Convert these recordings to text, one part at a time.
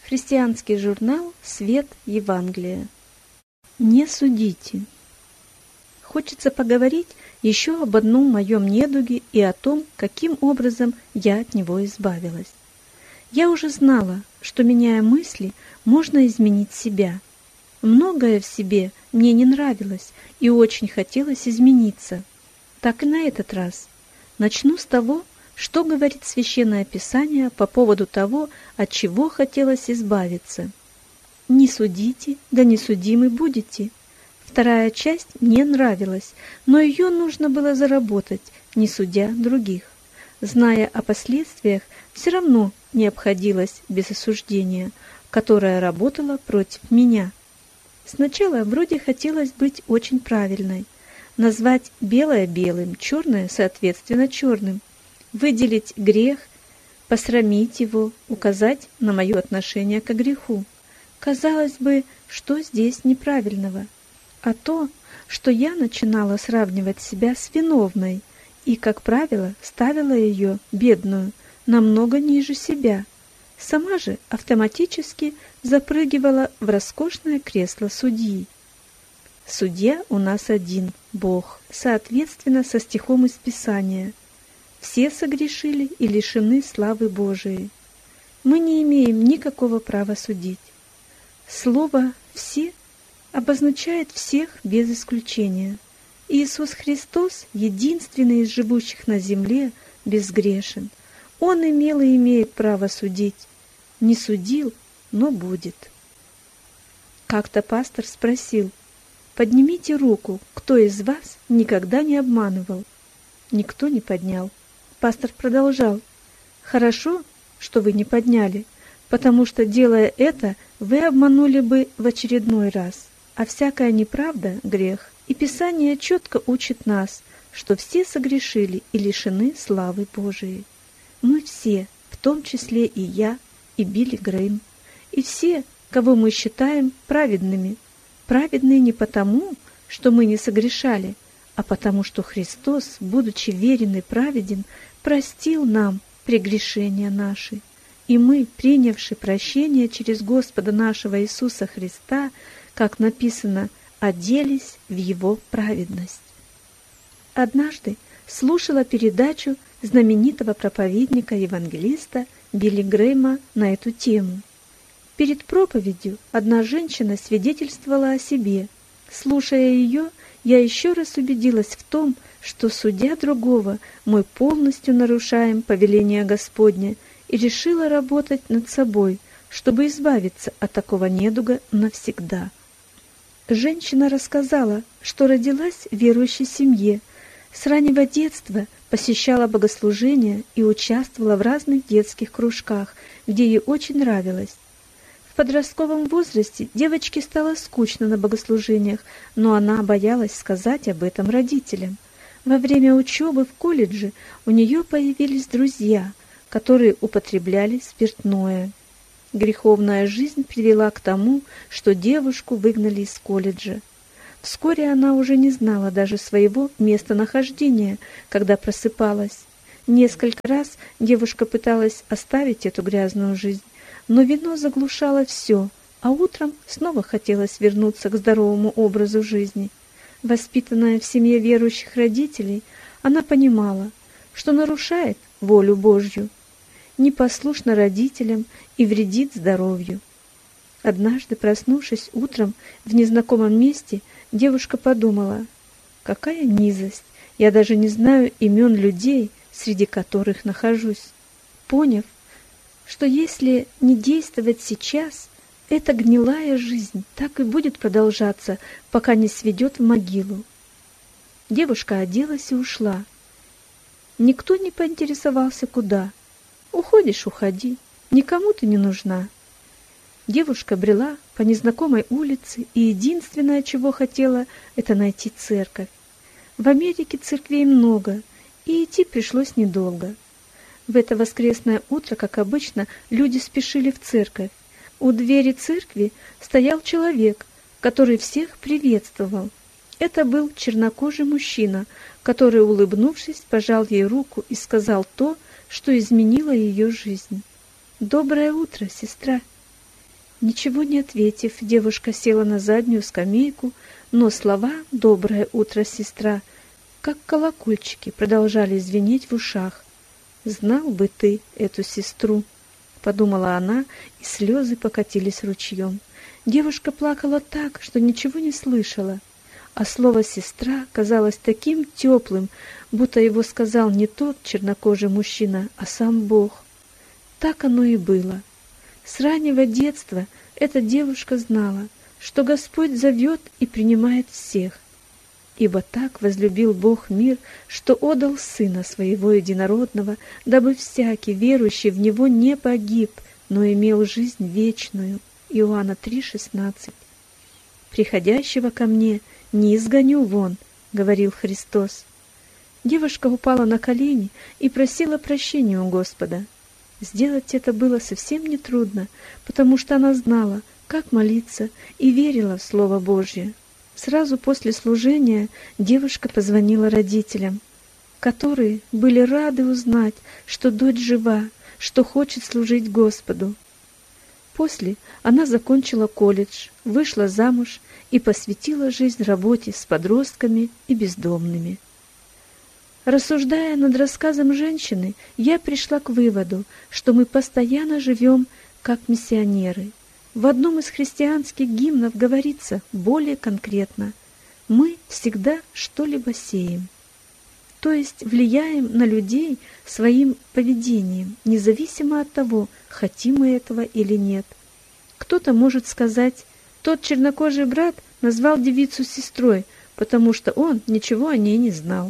Христианский журнал «Свет Евангелия». Не судите. Хочется поговорить еще об одном моем недуге и о том, каким образом я от него избавилась. Я уже знала, что, меняя мысли, можно изменить себя. Многое в себе мне не нравилось и очень хотелось измениться. Так и на этот раз. Начну с того, что говорит Священное Писание по поводу того, от чего хотелось избавиться. «Не судите, да не судимы будете». Вторая часть мне нравилась, но ее нужно было заработать, не судя других. Зная о последствиях, все равно не обходилось без осуждения, которое работало против меня. Сначала вроде хотелось быть очень правильной, назвать белое белым, черное соответственно черным, выделить грех, посрамить его, указать на мое отношение к греху. Казалось бы, что здесь неправильного? А то, что я начинала сравнивать себя с виновной и, как правило, ставила ее, бедную, намного ниже себя. Сама же автоматически запрыгивала в роскошное кресло судьи. Судья у нас один, Бог, соответственно со стихом из Писания. Все согрешили и лишены славы Божией. Мы не имеем никакого права судить. Слово «все» обозначает всех без исключения. Иисус Христос, единственный из живущих на земле, безгрешен. Он имел и имеет право судить. Не судил, но будет. Как-то пастор спросил: «Поднимите руку, кто из вас никогда не обманывал?» Никто не поднял. Пастор продолжал: «Хорошо, что вы не подняли, потому что, делая это, вы обманули бы в очередной раз. А всякая неправда — грех, и Писание четко учит нас, что все согрешили и лишены славы Божией. Мы все, в том числе и я, и Билли Грэйм, и все, кого мы считаем праведными. Праведные не потому, что мы не согрешали, а потому что Христос, будучи верен и праведен, простил нам прегрешения наши. И мы, принявши прощение через Господа нашего Иисуса Христа, как написано, оделись в Его праведность». Однажды слушала передачу знаменитого проповедника-евангелиста Билли Грэйма на эту тему. Перед проповедью одна женщина свидетельствовала о себе. Слушая ее, я еще раз убедилась в том, что, судя другого, мы полностью нарушаем повеление Господне, и решила работать над собой, чтобы избавиться от такого недуга навсегда. Женщина рассказала, что родилась в верующей семье, с раннего детства посещала богослужения и участвовала в разных детских кружках, где ей очень нравилось. В подростковом возрасте девочке стало скучно на богослужениях, но она боялась сказать об этом родителям. Во время учебы в колледже у нее появились друзья, которые употребляли спиртное. Греховная жизнь привела к тому, что девушку выгнали из колледжа. Вскоре она уже не знала даже своего местонахождения, когда просыпалась. Несколько раз девушка пыталась оставить эту грязную жизнь, но вино заглушало все, а утром снова хотелось вернуться к здоровому образу жизни. Воспитанная в семье верующих родителей, она понимала, что нарушает волю Божью, непослушна родителям и вредит здоровью. Однажды, проснувшись утром в незнакомом месте, девушка подумала: «Какая низость! Я даже не знаю имен людей, среди которых нахожусь». Поняв, что если не действовать сейчас, эта гнилая жизнь так и будет продолжаться, пока не сведет в могилу. Девушка оделась и ушла. Никто не поинтересовался, куда. «Уходишь — уходи, никому ты не нужна». Девушка брела по незнакомой улице, и единственное, чего хотела, это найти церковь. В Америке церквей много, и идти пришлось недолго. В это воскресное утро, как обычно, люди спешили в церковь. У двери церкви стоял человек, который всех приветствовал. Это был чернокожий мужчина, который, улыбнувшись, пожал ей руку и сказал то, что изменило ее жизнь. «Доброе утро, сестра!» Ничего не ответив, девушка села на заднюю скамейку, но слова «Доброе утро, сестра», как колокольчики, продолжали звенеть в ушах. «Знал бы ты эту сестру», — подумала она, и слезы покатились ручьем. Девушка плакала так, что ничего не слышала, а слово «сестра» казалось таким теплым, будто его сказал не тот чернокожий мужчина, а сам Бог. Так оно и было. С раннего детства эта девушка знала, что Господь зовет и принимает всех. Ибо так возлюбил Бог мир, что отдал Сына Своего Единородного, дабы всякий, верующий в Него, не погиб, но имел жизнь вечную. Иоанна 3,16. «Приходящего ко мне не изгоню вон», — говорил Христос. Девушка упала на колени и просила прощения у Господа. Сделать это было совсем нетрудно, потому что она знала, как молиться, и верила в Слово Божье. Сразу после служения девушка позвонила родителям, которые были рады узнать, что дочь жива, что хочет служить Господу. После она закончила колледж, вышла замуж и посвятила жизнь работе с подростками и бездомными. Рассуждая над рассказом женщины, я пришла к выводу, что мы постоянно живем как миссионеры. В одном из христианских гимнов говорится более конкретно: «Мы всегда что-либо сеем». То есть влияем на людей своим поведением, независимо от того, хотим мы этого или нет. Кто-то может сказать: тот чернокожий брат назвал девицу сестрой, потому что он ничего о ней не знал.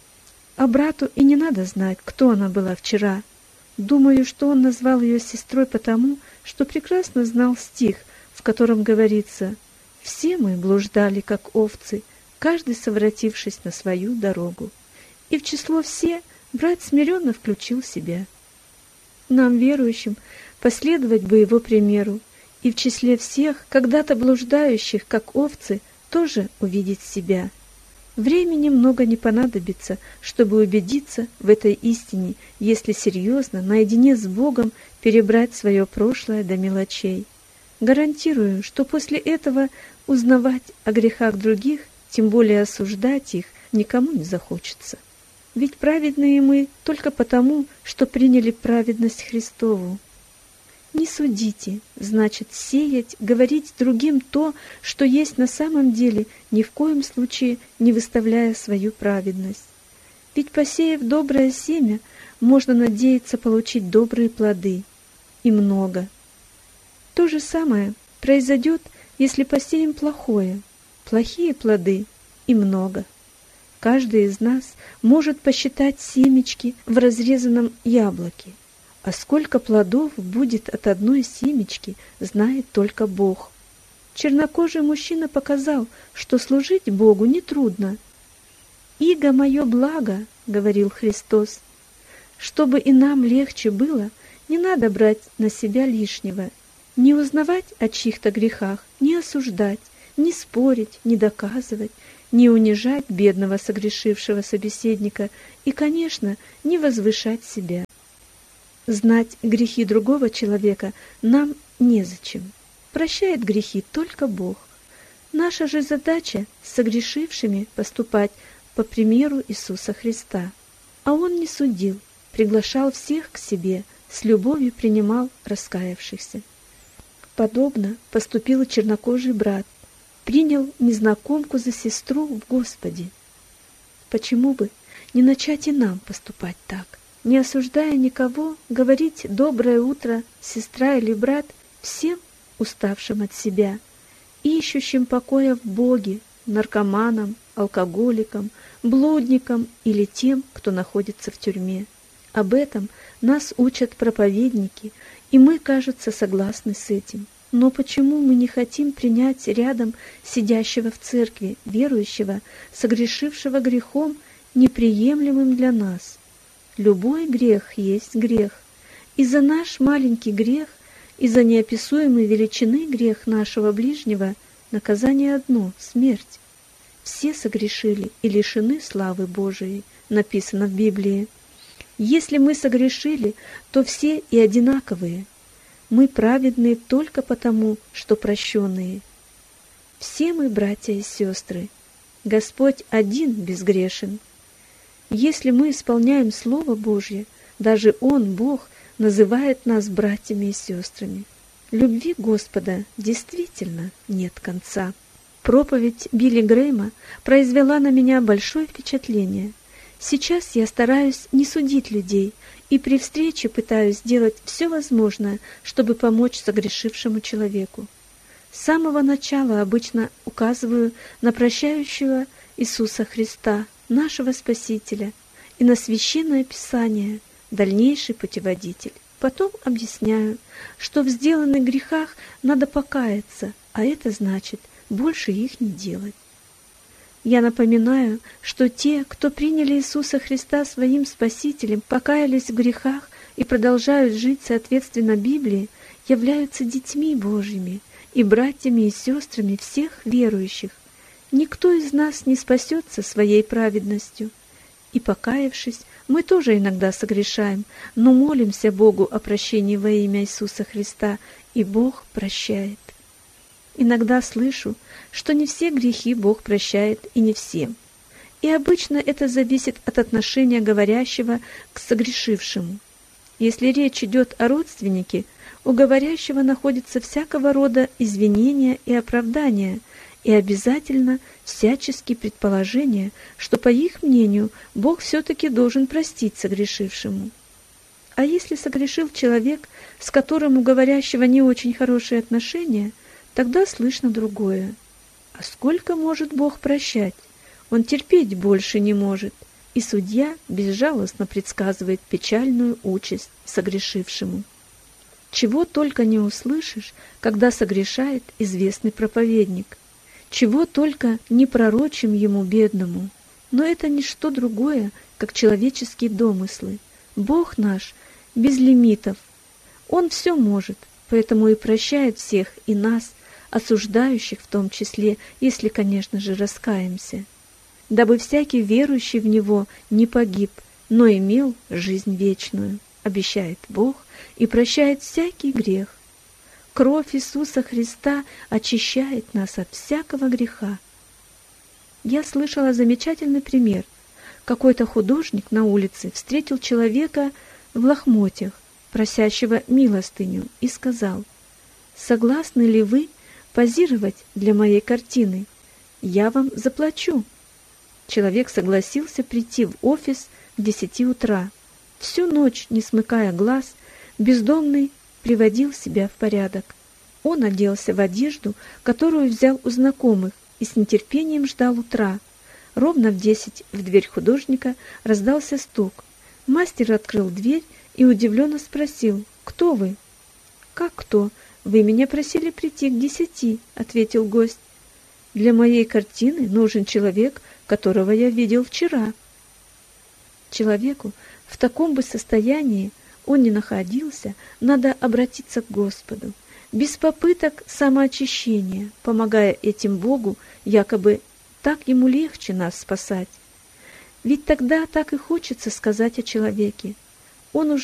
А брату и не надо знать, кто она была вчера. Думаю, что он назвал ее сестрой потому, что прекрасно знал стих, в котором говорится: «Все мы блуждали, как овцы, каждый совратившись на свою дорогу». И в число «все» брат смиренно включил себя. Нам, верующим, последовать бы его примеру, и в числе всех, когда-то блуждающих, как овцы, тоже увидеть себя. Времени много не понадобится, чтобы убедиться в этой истине, если серьезно, наедине с Богом, перебрать свое прошлое до мелочей. Гарантирую, что после этого узнавать о грехах других, тем более осуждать их, никому не захочется. Ведь праведные мы только потому, что приняли праведность Христову. Не судите, значит сеять, говорить другим то, что есть на самом деле, ни в коем случае не выставляя свою праведность. Ведь, посеяв доброе семя, можно надеяться получить добрые плоды. И много. То же самое произойдет, если посеем плохое. Плохие плоды и много. Каждый из нас может посчитать семечки в разрезанном яблоке. А сколько плодов будет от одной семечки, знает только Бог. Чернокожий мужчина показал, что служить Богу нетрудно. «Иго мое благо», — говорил Христос. Чтобы и нам легче было, не надо брать на себя лишнего, не узнавать о чьих-то грехах, не осуждать, не спорить, не доказывать, не унижать бедного согрешившего собеседника и, конечно, не возвышать себя. Знать грехи другого человека нам незачем. Прощает грехи только Бог. Наша же задача с согрешившими поступать по примеру Иисуса Христа. А Он не судил, приглашал всех к себе, с любовью принимал раскаявшихся. Подобно поступил и чернокожий брат, принял незнакомку за сестру в Господе. Почему бы не начать и нам поступать так? Не осуждая никого, говорить «доброе утро, сестра или брат» всем уставшим от себя, ищущим покоя в Боге, наркоманам, алкоголикам, блудникам или тем, кто находится в тюрьме. Об этом нас учат проповедники, и мы, кажется, согласны с этим. Но почему мы не хотим принять рядом сидящего в церкви, верующего, согрешившего грехом, неприемлемым для нас? Любой грех есть грех, и за наш маленький грех, и за неописуемой величины грех нашего ближнего наказание одно — смерть. Все согрешили и лишены славы Божией, написано в Библии. Если мы согрешили, то все и одинаковые. мы праведны только потому, что прощенные. Все мы братья и сестры. Господь один безгрешен. Если мы исполняем Слово Божье, даже Он, Бог, называет нас братьями и сестрами. Любви Господа действительно нет конца. Проповедь Билли Грэма произвела на меня большое впечатление. Сейчас я стараюсь не судить людей и при встрече пытаюсь сделать все возможное, чтобы помочь согрешившему человеку. С самого начала обычно указываю на прощающего Иисуса Христа, нашего Спасителя, и на Священное Писание, дальнейший путеводитель. Потом объясняю, что в сделанных грехах надо покаяться, а это значит больше их не делать. Я напоминаю, что те, кто приняли Иисуса Христа своим Спасителем, покаялись в грехах и продолжают жить соответственно Библии, являются детьми Божьими и братьями и сестрами всех верующих. Никто из нас не спасется своей праведностью. И покаявшись, мы тоже иногда согрешаем, но молимся Богу о прощении во имя Иисуса Христа, и Бог прощает. Иногда слышу, что не все грехи Бог прощает и не всем. И обычно это зависит от отношения говорящего к согрешившему. Если речь идет о родственнике, у говорящего находится всякого рода извинения и оправдания, и обязательно всяческие предположения, что, по их мнению, Бог все-таки должен простить согрешившему. А если согрешил человек, с которым у говорящего не очень хорошие отношения, тогда слышно другое. А сколько может Бог прощать? Он терпеть больше не может. И судья безжалостно предсказывает печальную участь согрешившему. Чего только не услышишь, когда согрешает известный проповедник. Чего только не пророчим ему, бедному. Но это не что другое, как человеческие домыслы. Бог наш без лимитов. Он все может, поэтому и прощает всех и нас, осуждающих в том числе, если, конечно же, раскаемся. Дабы всякий верующий в Него не погиб, но имел жизнь вечную, обещает Бог и прощает всякий грех. Кровь Иисуса Христа очищает нас от всякого греха. Я слышала замечательный пример. Какой-то художник на улице встретил человека в лохмотьях, просящего милостыню, и сказал: «Согласны ли вы позировать для моей картины? Я вам заплачу». Человек согласился прийти в офис к 10 утра. Всю ночь, не смыкая глаз, бездомный приводил себя в порядок. Он оделся в одежду, которую взял у знакомых, и с нетерпением ждал утра. Ровно в 10 в дверь художника раздался стук. Мастер открыл дверь и удивленно спросил: «Кто вы?» «Как кто? Вы меня просили прийти к 10, — ответил гость. «Для моей картины нужен человек, которого я видел вчера». Человеку в таком бы состоянии он ни находился, надо обратиться к Господу, без попыток самоочищения, помогая этим Богу, якобы так ему легче нас спасать. Ведь тогда так и хочется сказать о человеке: он уже